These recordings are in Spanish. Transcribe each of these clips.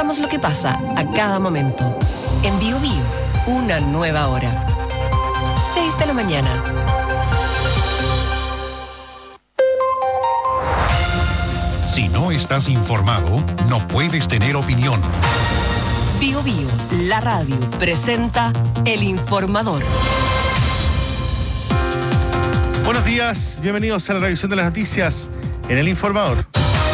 contamos lo que pasa a cada momento. En Bio Bio, una nueva hora. 6 de la mañana. Si no estás informado, no puedes tener opinión. Bio Bio, la radio, presenta El Informador. Buenos días, bienvenidos a la revisión de las noticias en El Informador.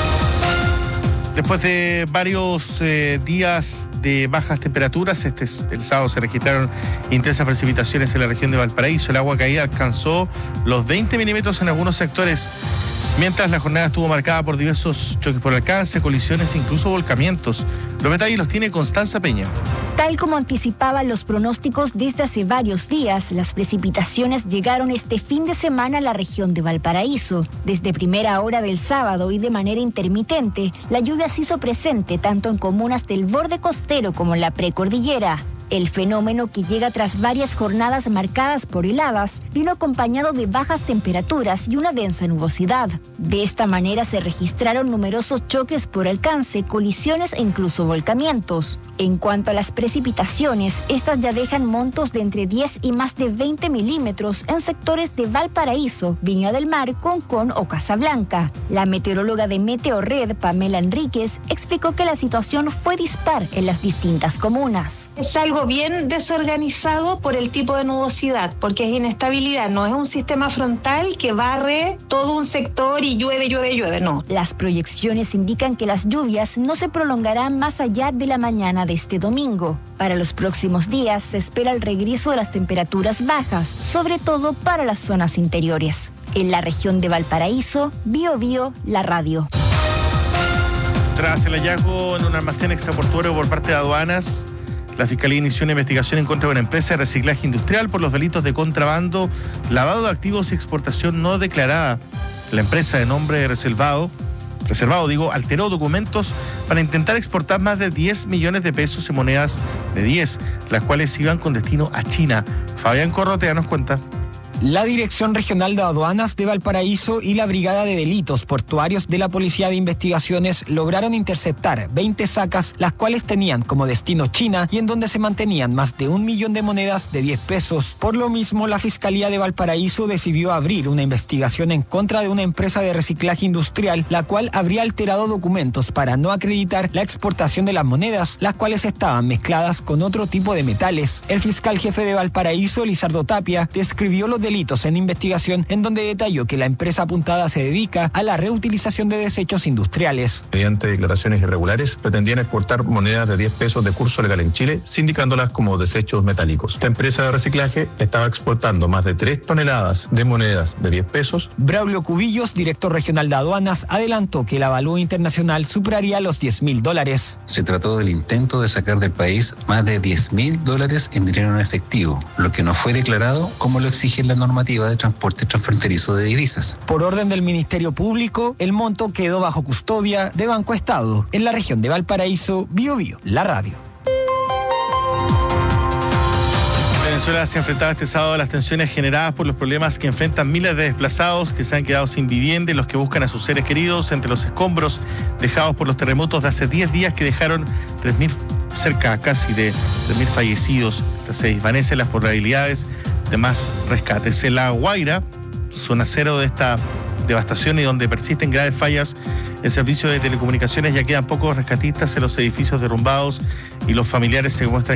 Después de varios días de bajas temperaturas, el sábado se registraron intensas precipitaciones en la región de Valparaíso. El agua caída alcanzó los 20 milímetros en algunos sectores, mientras la jornada estuvo marcada por diversos choques por alcance, colisiones e incluso volcamientos. Los detalles los tiene Constanza Peña. Tal como anticipaban los pronósticos desde hace varios días, las precipitaciones llegaron este fin de semana a la región de Valparaíso. Desde primera hora del sábado y de manera intermitente, la lluvia se hizo presente tanto en comunas del borde costero como en la precordillera. El fenómeno, que llega tras varias jornadas marcadas por heladas, vino acompañado de bajas temperaturas y una densa nubosidad. De esta manera se registraron numerosos choques por alcance, colisiones e incluso volcamientos. En cuanto a las precipitaciones, estas ya dejan montos de entre 10 y más de 20 milímetros en sectores de Valparaíso, Viña del Mar, Concón o Casablanca. La meteoróloga de Meteorred, Pamela Enríquez, explicó que la situación fue dispar en las distintas comunas. Es algo bien desorganizado por el tipo de nubosidad, porque es inestabilidad, no es un sistema frontal que barre todo un sector y llueve, no. Las proyecciones indican que las lluvias no se prolongarán más allá de la mañana de este domingo. Para los próximos días se espera el regreso de las temperaturas bajas, sobre todo para las zonas interiores. En la región de Valparaíso, Bio Bio, la radio. Tras el hallazgo en un almacén extraportuario por parte de aduanas, la Fiscalía inició una investigación en contra de una empresa de reciclaje industrial por los delitos de contrabando, lavado de activos y exportación no declarada. La empresa, de nombre reservado, alteró documentos para intentar exportar más de 10 millones de pesos en monedas de 10, las cuales iban con destino a China. Fabián Corrotea nos cuenta. La Dirección Regional de Aduanas de Valparaíso y la Brigada de Delitos Portuarios de la Policía de Investigaciones lograron interceptar 20 sacas, las cuales tenían como destino China y en donde se mantenían más de 1 millón de monedas de 10 pesos. Por lo mismo, la Fiscalía de Valparaíso decidió abrir una investigación en contra de una empresa de reciclaje industrial, la cual habría alterado documentos para no acreditar la exportación de las monedas, las cuales estaban mezcladas con otro tipo de metales. El fiscal jefe de Valparaíso, Lizardo Tapia, describió los delitos en investigación, en donde detalló que la empresa apuntada se dedica a la reutilización de desechos industriales. Mediante declaraciones irregulares, pretendían exportar monedas de 10 pesos de curso legal en Chile, sindicándolas como desechos metálicos. Esta empresa de reciclaje estaba exportando más de 3 toneladas de monedas de 10 pesos. Braulio Cubillos, director regional de aduanas, adelantó que el avalúo internacional superaría los $10.000. Se trató del intento de sacar del país más de $10.000 en dinero en efectivo, lo que no fue declarado como lo exige la normativa de transporte transfronterizo de divisas. Por orden del Ministerio Público, el monto quedó bajo custodia de Banco Estado. En la región de Valparaíso, Bio Bio, la radio. Venezuela se enfrentaba este sábado a las tensiones generadas por los problemas que enfrentan miles de desplazados que se han quedado sin vivienda y los que buscan a sus seres queridos entre los escombros dejados por los terremotos de hace 10 días que dejaron cerca casi de 3.000 fallecidos. Se desvanecen las probabilidades de más rescates. En La Guaira, zona cero de esta devastación y donde persisten graves fallas en servicio de telecomunicaciones, ya quedan pocos rescatistas en los edificios derrumbados y los familiares se muestran